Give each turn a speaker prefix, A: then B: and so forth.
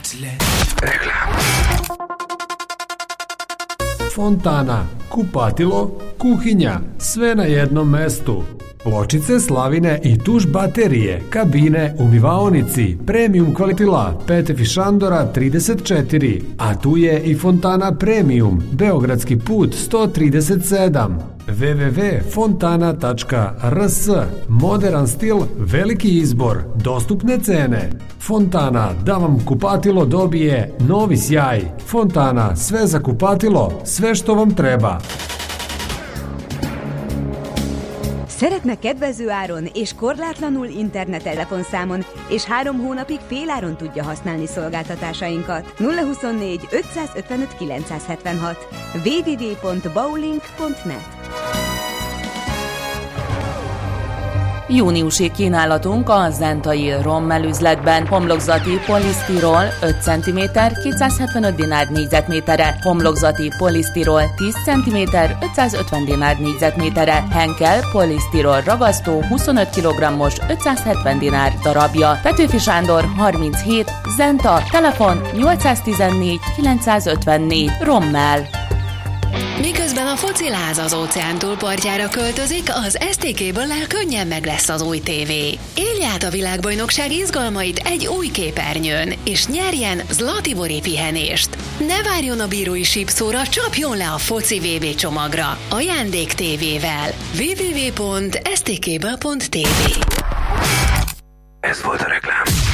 A: Reklám.
B: Fontana, kupatilo, kuhinja, sve na jednom mestu. Pločice, slavine i tuš baterije, kabine, umivaonici, premium kvalitila, PTF Šandora 34. A tu je i Fontana Premium, Beogradski put 137. www.fontana.rs. Modern stil, veliki izbor, dostupne cene. Fontana, da vam kupatilo dobije novi sjaj. Fontana, sve za kupatilo, sve što vam treba.
C: Szeretne kedvező áron és korlátlanul internettelefonszámon, és 3 hónapig féláron tudja használni szolgáltatásainkat. 024 555 976 www.bowlink.net.
D: Júniusi kínálatunk a Zentai Rommel üzletben. Homlokzati polisztirol 5 cm 275 dinár négyzetméterre, homlokzati polisztirol 10 cm 550 dinár négyzetméterre, Henkel polisztirol ragasztó 25 kg-os 570 dinár darabja. Petőfi Sándor 37, Zenta, telefon 814 954, Rommel.
E: Miközben a fociláz az óceán túlpartjára költözik, az STK-ből könnyen meg lesz az új tévé. Élj át a világbajnokság izgalmait egy új képernyőn, és nyerjen Zlatibori pihenést. Ne várjon a bírói sípszóra, csapjon le a foci VB csomagra. Ajándék tévével. www.stkből.tv.
A: Ez volt a reklám.